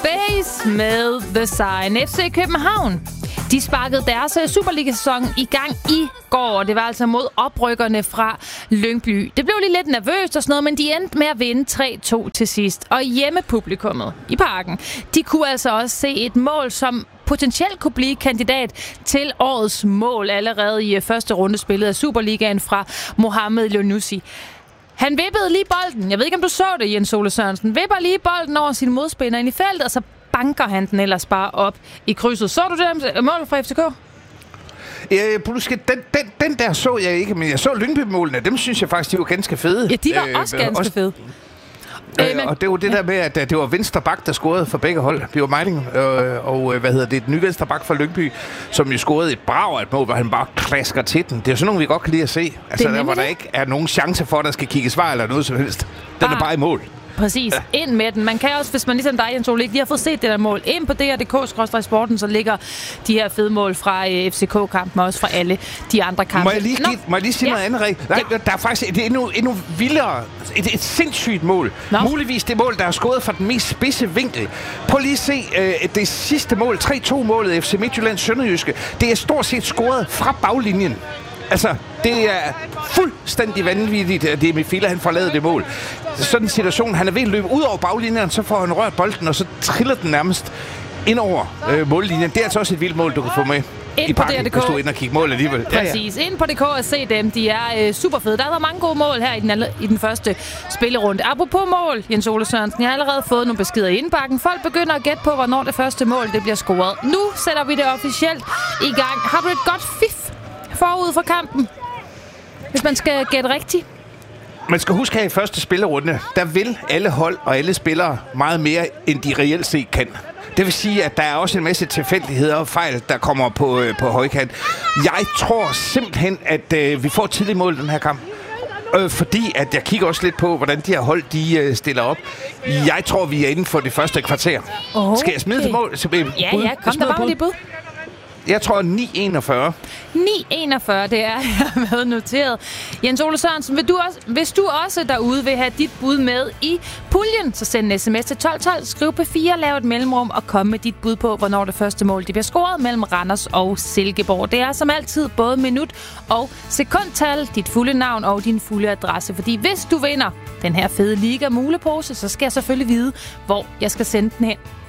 Base med The Sign. FC København, de sparkede deres Superliga-sæson i gang i går. Det var altså mod oprykkerne fra Lyngby. Det blev lige lidt nervøst og sådan noget, men de endte med at vinde 3-2 til sidst. Og hjemmepublikummet i Parken, de kunne altså også se et mål, som potentielt kunne blive kandidat til årets mål allerede i første runde spillet af Superligaen fra Mohamed Lounoussi. Han vippede lige bolden. Jeg ved ikke, om du så det, Jens Ole Sørensen. Vipper lige bolden over sin modspiller ind i feltet, og så banker han den ellers bare op i krydset. Så du det mål fra FCK? Den der så jeg ikke, men jeg så Lyngby-målene. Dem synes jeg faktisk, de var ganske fede. Ja, de var også ganske fede. Og det var det der med, at det var venstre bak, der scorede for begge hold. Det var Meiling og den nye venstre bak fra Lyngby, som jo scorede et brag af et mål, hvor han bare klasker til den. Det er sådan nogle, vi godt kan lide at se. Altså der, hvor der ikke er nogen chance for, at der skal kigge svar eller noget som helst. Den er bare i mål. Præcis. Ind med den. Man kan også, hvis man ligesom dig, Jens Ole, ikke lige har fået set det der mål, ind på dr.dk/sporten, så ligger de her fede mål fra FCK-kampen, også fra alle de andre kampe. Må jeg lige sige noget andet, Rik? Nej, der er faktisk et endnu vildere, et sindssygt mål. Muligvis det mål, der er skåret fra den mest spidse vinkel. Prøv lige at se det sidste mål, 3-2-målet FC Midtjyllands Sønderjyske. Det er stort set scoret fra baglinjen. Altså, det er fuldstændig vanvittigt, at det er Mifila, han får lavet det mål. Sådan en situation, han er ved at løbe ud over baglinjen, så får han rørt bolden, og så triller den nærmest ind over mållinjen. Det er altså også et vildt mål, du kan få med i Parken, hvis du er inde og kigge mål alligevel. Præcis. Ind på DK og se dem. De er super fede. Der har været mange gode mål her i den første spillerunde. Apropos mål, Jens Ole Sørensen, jeg har allerede fået nogle beskeder i indbakken. Folk begynder at gætte på, hvornår det første mål det bliver scoret. Nu sætter vi det officielt i gang. Har du et godt fif forud for kampen, hvis man skal gætte rigtigt? Man skal huske her i første spillerunde, der vil alle hold og alle spillere meget mere, end de reelt set kan. Det vil sige, at der er også en masse tilfældigheder og fejl, der kommer på højkant. Jeg tror simpelthen, at vi får tidligt mål i den her kamp. Fordi at jeg kigger også lidt på, hvordan de her hold de stiller op. Jeg tror, vi er inden for det første kvarter. Okay. Skal jeg smide til mål? Ja, kom der bare lige bud. Jeg tror 9:41. 9:41, det er med noteret. Jens Ole Sørensen, hvis du også derude vil have dit bud med i puljen, så send en sms til 1212, skriv P4, lav et mellemrum og kom med dit bud på, hvornår det første mål det bliver scoret mellem Randers og Silkeborg. Det er som altid både minut og sekundtal, dit fulde navn og din fulde adresse. Fordi hvis du vinder den her fede Liga mulepose, så skal jeg selvfølgelig vide, hvor jeg skal sende den hen.